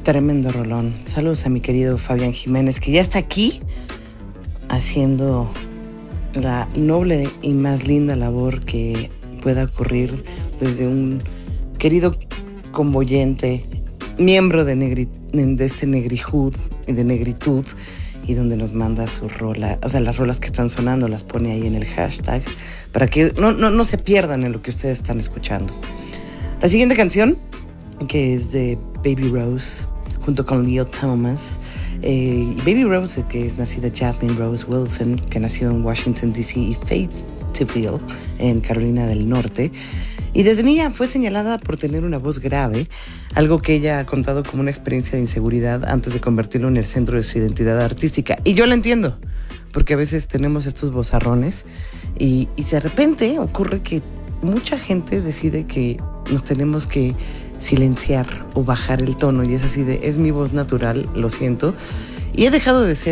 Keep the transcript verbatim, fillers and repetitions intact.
Tremendo rolón. Saludos a mi querido Fabián Jiménez, que ya está aquí haciendo la noble y más linda labor que pueda ocurrir desde un querido convoyente, miembro de, negri, de este negritud y de negritud, y donde nos manda su rola, o sea, las rolas que están sonando las pone ahí en el hashtag para que no, no, no se pierdan en lo que ustedes están escuchando. La siguiente canción, que es de Baby Rose, junto con Leo Thomas. Eh, Baby Rose, que es nacida Jasmine Rose Wilson, que nació en Washington, D C y Fayetteville, en Carolina del Norte. Y desde niña fue señalada por tener una voz grave, algo que ella ha contado como una experiencia de inseguridad antes de convertirlo en el centro de su identidad artística. Y yo la entiendo, porque a veces tenemos estos vozarrones y, y de repente ocurre que mucha gente decide que nos tenemos que silenciar o bajar el tono, y es así de, es mi voz natural, lo siento, y he dejado de ser